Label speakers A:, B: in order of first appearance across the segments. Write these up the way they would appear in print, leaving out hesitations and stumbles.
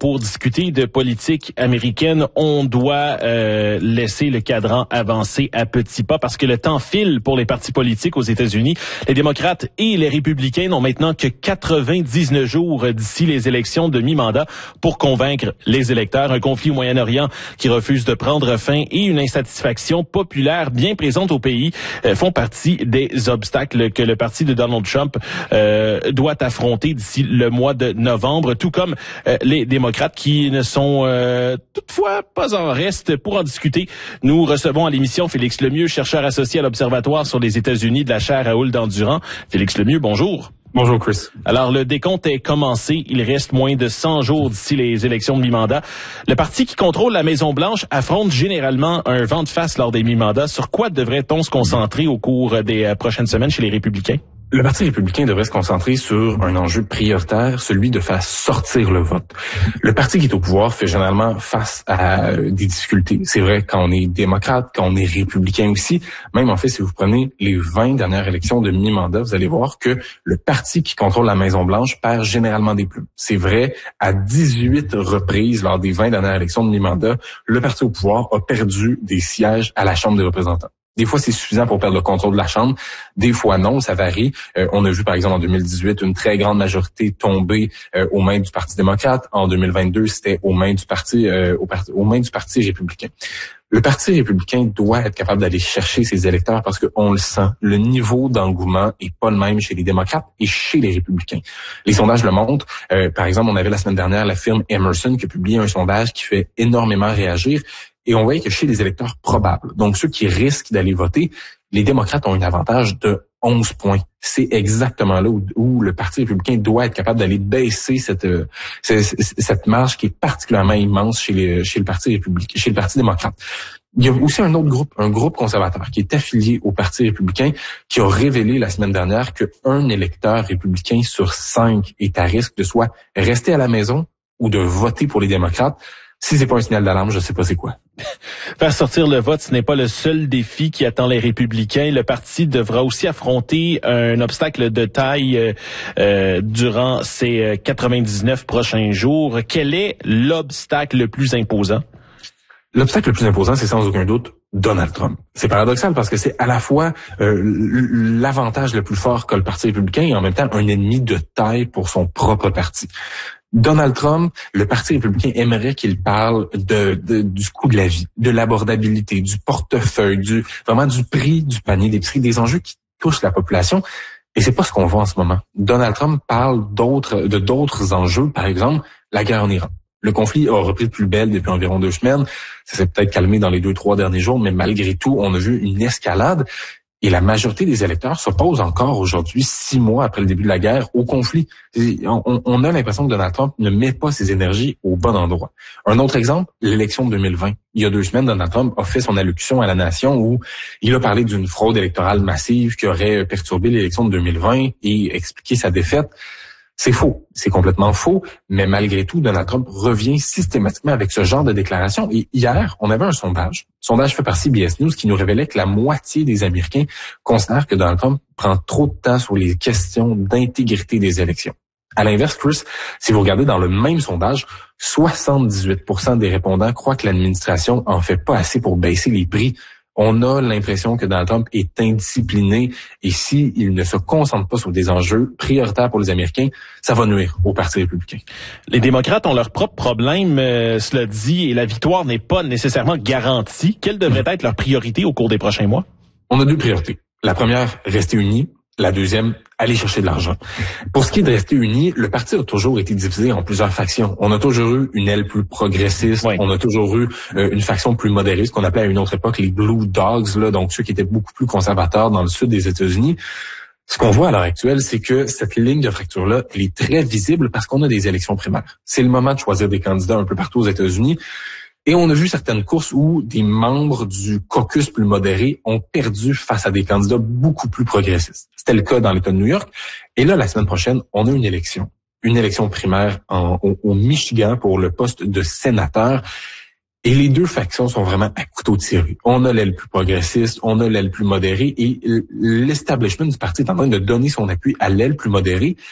A: pour discuter de politique américaine. On doit laisser le cadran avancer à petits pas parce que le temps file pour les partis politiques aux États-Unis. Les démocrates et les républicains n'ont maintenant que 99 jours d'ici les élections de mi-mandat pour convaincre les électeurs. Un conflit au Moyen-Orient qui refuse de prendre fin et une insatisfaction populaire bien présente au pays font partie des obstacles que le parti de Donald Trump doit affronter d'ici le mois de novembre, tout comme les démocrates qui ne sont toutefois pas en reste. Pour en discuter, nous recevons à l'émission Félix Lemieux, chercheur associé à l'Observatoire sur les États-Unis de la chaire Raoul Dandurand. Félix Lemieux, bonjour.
B: Bonjour Chris.
A: Alors, le décompte est commencé. Il reste moins de 100 jours d'ici les élections de mi-mandat. Le parti qui contrôle la Maison-Blanche affronte généralement un vent de face lors des mi-mandats. Sur quoi devrait-on se concentrer au cours des prochaines semaines chez les républicains?
B: Le Parti républicain devrait se concentrer sur un enjeu prioritaire, celui de faire sortir le vote. Le parti qui est au pouvoir fait généralement face à des difficultés. C'est vrai quand on est démocrate, quand on est républicain aussi. Même en fait, si vous prenez les 20 dernières élections de mi-mandat, vous allez voir que le parti qui contrôle la Maison-Blanche perd généralement des plumes. C'est vrai, à 18 reprises lors des 20 dernières élections de mi-mandat, le parti au pouvoir a perdu des sièges à la Chambre des représentants. Des fois, c'est suffisant pour perdre le contrôle de la Chambre. Des fois, non, ça varie. On a vu, par exemple, en 2018, une très grande majorité tomber aux mains du Parti démocrate. En 2022, c'était aux mains du Parti républicain. Le Parti républicain doit être capable d'aller chercher ses électeurs parce qu'on le sent. Le niveau d'engouement est pas le même chez les démocrates et chez les républicains. Les sondages le montrent. Par exemple, on avait la semaine dernière la firme Emerson qui a publié un sondage qui fait énormément réagir. Et on voyait que chez les électeurs probables, donc ceux qui risquent d'aller voter, les démocrates ont un avantage de 11 points. C'est exactement là où le Parti républicain doit être capable d'aller baisser cette marge qui est particulièrement immense chez le Parti républicain, chez le Parti démocrate. Il y a aussi un autre groupe, un groupe conservateur qui est affilié au Parti républicain, qui a révélé la semaine dernière qu'un électeur républicain sur 5 est à risque de soit rester à la maison ou de voter pour les démocrates. Si c'est pas un signal d'alarme, je sais pas c'est quoi.
A: Faire sortir le vote, ce n'est pas le seul défi qui attend les républicains. Le parti devra aussi affronter un obstacle de taille durant ces 99 prochains jours. Quel est l'obstacle le plus imposant?
B: L'obstacle le plus imposant, c'est sans aucun doute Donald Trump. C'est paradoxal parce que c'est à la fois l'avantage le plus fort qu'a le Parti républicain et en même temps un ennemi de taille pour son propre parti. Donald Trump, le Parti républicain aimerait qu'il parle du coût de la vie, de l'abordabilité, du portefeuille, vraiment du prix du panier d'épicerie, des enjeux qui touchent la population. Et c'est pas ce qu'on voit en ce moment. Donald Trump parle de d'autres enjeux, par exemple, la guerre en Iran. Le conflit a repris de plus belle depuis environ 2 semaines. Ça s'est peut-être calmé dans les 2-3 derniers jours, mais malgré tout, on a vu une escalade. Et la majorité des électeurs s'opposent encore aujourd'hui, 6 mois après le début de la guerre, au conflit. On a l'impression que Donald Trump ne met pas ses énergies au bon endroit. Un autre exemple, l'élection de 2020. Il y a 2 semaines, Donald Trump a fait son allocution à la nation où il a parlé d'une fraude électorale massive qui aurait perturbé l'élection de 2020 et expliqué sa défaite. C'est faux, c'est complètement faux, mais malgré tout, Donald Trump revient systématiquement avec ce genre de déclaration. Et hier, on avait un sondage fait par CBS News qui nous révélait que la moitié des Américains considèrent que Donald Trump prend trop de temps sur les questions d'intégrité des élections. À l'inverse, Chris, si vous regardez dans le même sondage, 78% des répondants croient que l'administration en fait pas assez pour baisser les prix. On a l'impression que Donald Trump est indiscipliné et s'il ne se concentre pas sur des enjeux prioritaires pour les Américains, ça va nuire au Parti républicain.
A: Les démocrates ont leurs propres problèmes, cela dit, et la victoire n'est pas nécessairement garantie. Quelle devrait être leur priorité au cours des prochains mois?
B: On a 2 priorités. La première, rester unis. La deuxième, aller chercher de l'argent. Pour ce qui est de rester unis, le parti a toujours été divisé en plusieurs factions. On a toujours eu une aile plus progressiste, on a toujours eu une faction plus modérée, ce qu'on appelait à une autre époque les Blue Dogs, là, donc ceux qui étaient beaucoup plus conservateurs dans le sud des États-Unis. Ce qu'on voit à l'heure actuelle, c'est que cette ligne de fracture-là, elle est très visible parce qu'on a des élections primaires. C'est le moment de choisir des candidats un peu partout aux États-Unis. Et on a vu certaines courses où des membres du caucus plus modéré ont perdu face à des candidats beaucoup plus progressistes. C'était le cas dans l'État de New York. Et là, la semaine prochaine, on a une élection primaire au Michigan pour le poste de sénateur. Et les 2 factions sont vraiment à couteau tiré. On a l'aile plus progressiste, on a l'aile plus modérée. Et l'establishment du parti est en train de donner son appui à l'aile plus modérée.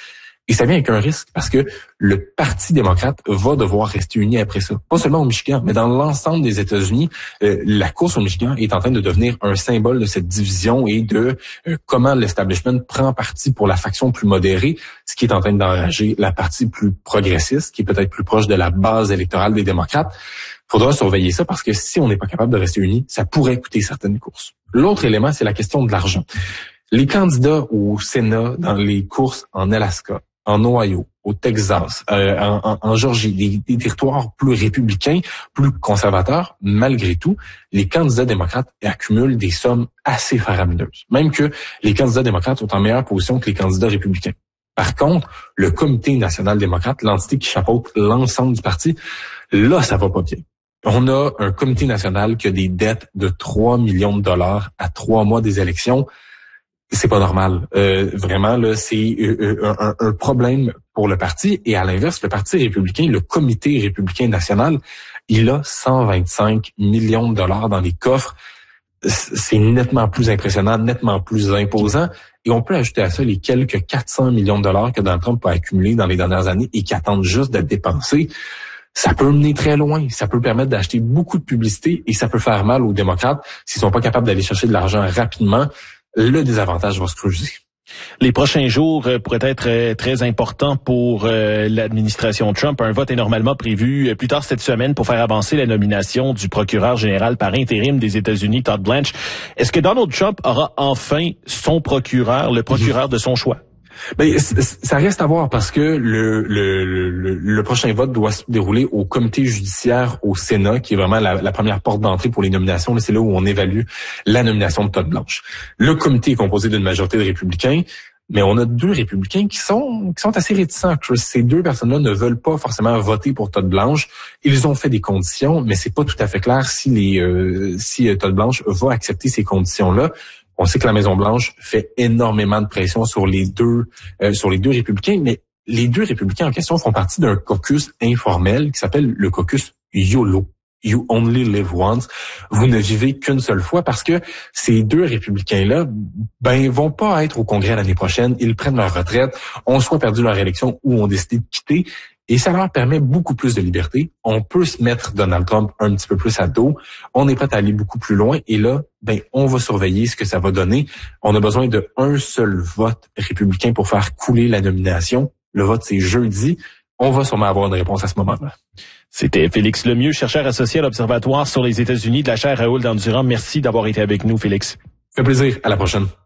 B: Et ça vient avec un risque parce que le Parti démocrate va devoir rester uni après ça. Pas seulement au Michigan, mais dans l'ensemble des États-Unis, la course au Michigan est en train de devenir un symbole de cette division et de comment l'establishment prend parti pour la faction plus modérée, ce qui est en train d'enrager la partie plus progressiste, qui est peut-être plus proche de la base électorale des démocrates. Faudra surveiller ça parce que si on n'est pas capable de rester unis, ça pourrait coûter certaines courses. L'autre élément, c'est la question de l'argent. Les candidats au Sénat dans les courses en Alaska, en Ohio, au Texas, en Georgie, des territoires plus républicains, plus conservateurs, malgré tout, les candidats démocrates accumulent des sommes assez faramineuses. Même que les candidats démocrates sont en meilleure position que les candidats républicains. Par contre, le Comité national démocrate, l'entité qui chapeaute l'ensemble du parti, là, ça va pas bien. On a un comité national qui a des dettes de 3 millions de dollars à 3 mois des élections. C'est pas normal. Vraiment, là, c'est un problème pour le parti. Et à l'inverse, le Parti républicain, le Comité républicain national, il a 125 millions de dollars dans les coffres. C'est nettement plus impressionnant, nettement plus imposant. Et on peut ajouter à ça les quelques 400 millions de dollars que Donald Trump a accumulés dans les dernières années et qui attendent juste d'être dépensés. Ça peut mener très loin. Ça peut permettre d'acheter beaucoup de publicité et ça peut faire mal aux démocrates s'ils sont pas capables d'aller chercher de l'argent rapidement. Le désavantage va se creuser.
A: Les prochains jours pourraient être très importants pour l'administration Trump. Un vote est normalement prévu plus tard cette semaine pour faire avancer la nomination du procureur général par intérim des États-Unis, Todd Blanche. Est-ce que Donald Trump aura enfin son procureur, le procureur de son choix?
B: Ben, ça reste à voir parce que le prochain vote doit se dérouler au comité judiciaire au Sénat, qui est vraiment la première porte d'entrée pour les nominations. C'est là où on évalue la nomination de Todd Blanche. Le comité est composé d'une majorité de républicains, mais on a 2 républicains qui sont assez réticents. Ces 2 personnes-là ne veulent pas forcément voter pour Todd Blanche. Ils ont fait des conditions, mais c'est pas tout à fait clair si Todd Blanche va accepter ces conditions-là. On sait que la Maison-Blanche fait énormément de pression sur les deux républicains, mais les 2 républicains en question font partie d'un caucus informel qui s'appelle le caucus YOLO. You only live once. Vous ne vivez qu'une seule fois parce que ces 2 républicains-là, vont pas être au Congrès l'année prochaine. Ils prennent leur retraite, ont soit perdu leur élection ou ont décidé de quitter. Et ça leur permet beaucoup plus de liberté. On peut se mettre Donald Trump un petit peu plus à dos. On est prêt à aller beaucoup plus loin. Et là, on va surveiller ce que ça va donner. On a besoin de un seul vote républicain pour faire couler la nomination. Le vote, c'est jeudi. On va sûrement avoir une réponse à ce moment-là.
A: C'était Félix Lemieux, chercheur associé à l'Observatoire sur les États-Unis de la chaire Raoul Dandurand. Merci d'avoir été avec nous, Félix.
B: Ça fait plaisir. À la prochaine.